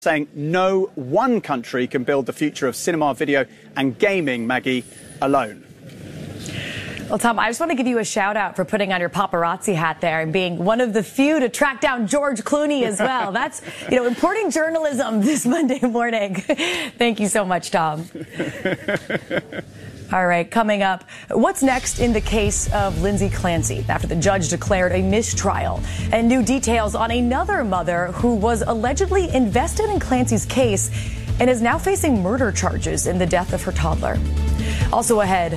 saying no one country can build the future of cinema, video and gaming, Maggie, alone. Well, Tom, I just want to give you a shout out for putting on your paparazzi hat there and being one of the few to track down George Clooney as well. That's, important journalism this Monday morning. Thank you so much, Tom. All right, coming up, what's next in the case of Lindsay Clancy after the judge declared a mistrial, and new details on another mother who was allegedly invested in Clancy's case and is now facing murder charges in the death of her toddler. Also ahead,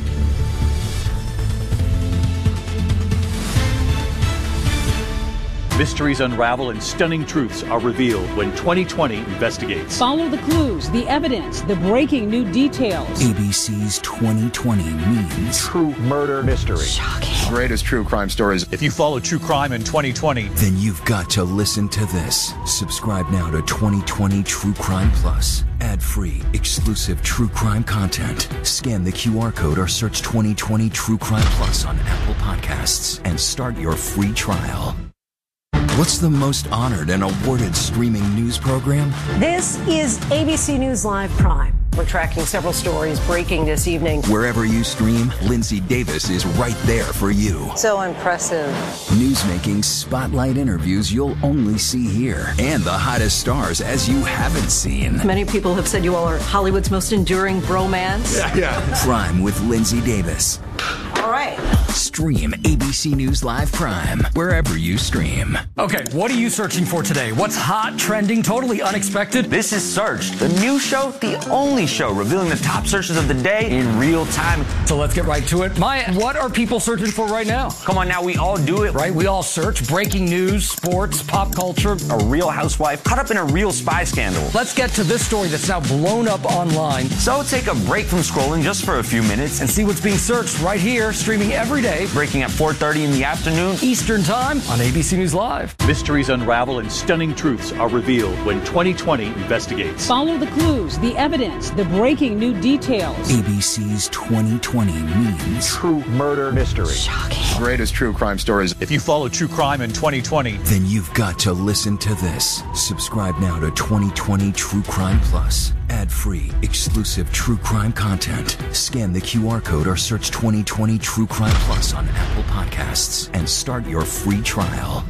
mysteries unravel and stunning truths are revealed when 2020 investigates. Follow the clues, the evidence, the breaking new details. ABC's 2020 means true murder mystery. Shocking. Greatest true crime stories. If you follow true crime in 2020, then you've got to listen to this. Subscribe now to 2020 True Crime Plus. Ad-free, exclusive true crime content. Scan the QR code or search 2020 True Crime Plus on Apple Podcasts and start your free trial. What's the most honored and awarded streaming news program? This is ABC News Live Prime. We're tracking several stories breaking this evening. Wherever you stream, Lindsay Davis is right there for you. So impressive. Newsmaking spotlight interviews you'll only see here. And the hottest stars as you haven't seen. Many people have said you all are Hollywood's most enduring bromance. Yeah. Prime with Lindsay Davis. All right. Stream ABC News Live Prime wherever you stream. Okay, what are you searching for today? What's hot, trending, totally unexpected? This is Search, the new show, the only show revealing the top searches of the day in real time. So let's get right to it. Maya, what are people searching for right now? Come on now, we all do it. Right, we all search breaking news, sports, pop culture. A real housewife caught up in a real spy scandal. Let's get to this story that's now blown up online. So take a break from scrolling just for a few minutes and see what's being searched right here, streaming every day. Breaking at 4:30 in the afternoon. Eastern Time on ABC News Live. mysteries unravel and stunning truths are revealed when 2020 investigates. Follow the clues, the evidence, the breaking new details. ABC's 2020 means true murder mystery. Shocking. Greatest true crime stories. If you follow true crime in 2020, then you've got to listen to this. Subscribe now to 2020 True Crime Plus. Ad-free, exclusive true crime content. Scan the QR code or search 2020 True Crime Plus on Apple Podcasts and start your free trial.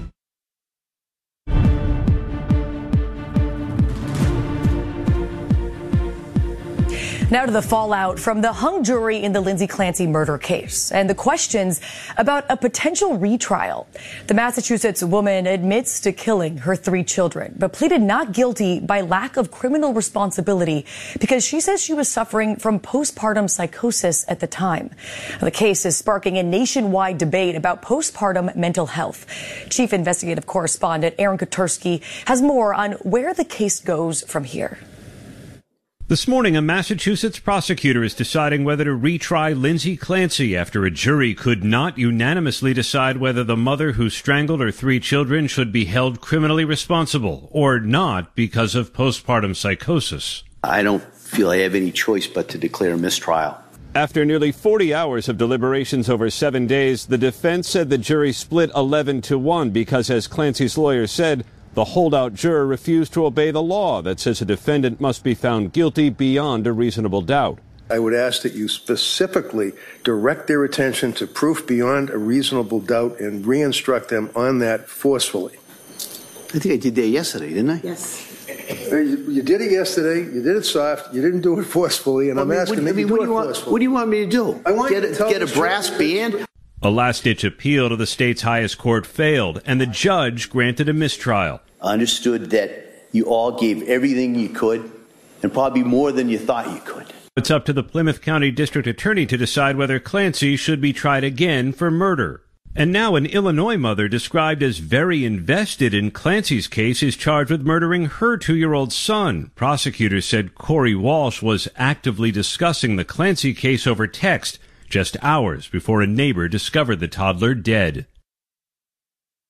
Now to the fallout from the hung jury in the Lindsay Clancy murder case and the questions about a potential retrial. The Massachusetts woman admits to killing her 3 children, but pleaded not guilty by lack of criminal responsibility because she says she was suffering from postpartum psychosis at the time. The case is sparking a nationwide debate about postpartum mental health. Chief Investigative Correspondent Aaron Katersky has more on where the case goes from here. This morning, a Massachusetts prosecutor is deciding whether to retry Lindsay Clancy after a jury could not unanimously decide whether the mother who strangled her 3 children should be held criminally responsible or not because of postpartum psychosis. I don't feel I have any choice but to declare a mistrial. After nearly 40 hours of deliberations over 7 days, the defense said the jury split 11-1 because, as Clancy's lawyer said, the holdout juror refused to obey the law that says a defendant must be found guilty beyond a reasonable doubt. I would ask that you specifically direct their attention to proof beyond a reasonable doubt and re-instruct them on that forcefully. I think I did that yesterday, didn't I? Yes. You did it yesterday. You did it soft. You didn't do it forcefully, and I'm asking that you do it forcefully. What do you want me to do? I want get a brass band? A last-ditch appeal to the state's highest court failed, and the judge granted a mistrial. I understood that you all gave everything you could, and probably more than you thought you could. It's up to the Plymouth County District Attorney to decide whether Clancy should be tried again for murder. And now an Illinois mother described as very invested in Clancy's case is charged with murdering her 2-year-old son. Prosecutors said Corey Walsh was actively discussing the Clancy case over text just hours before a neighbor discovered the toddler dead.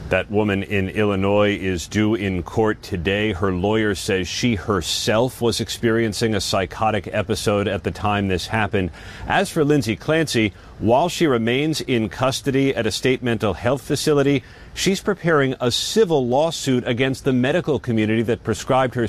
That woman in Illinois is due in court today. Her lawyer says she herself was experiencing a psychotic episode at the time this happened. As for Lindsay Clancy, while she remains in custody at a state mental health facility, she's preparing a civil lawsuit against the medical community that prescribed her